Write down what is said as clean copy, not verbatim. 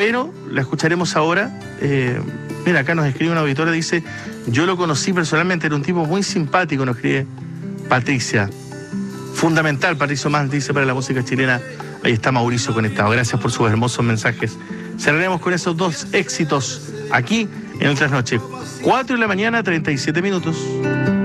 pero la escucharemos ahora. Mira, acá nos escribe una auditora, dice, yo lo conocí personalmente, era un tipo muy simpático, nos escribe Patricia. Fundamental, Patricio Más, dice, para la música chilena. Ahí está Mauricio conectado. Gracias por sus hermosos mensajes. Cerraremos con esos dos éxitos aquí en el Trasnoche. 4 de la mañana, 37 minutos.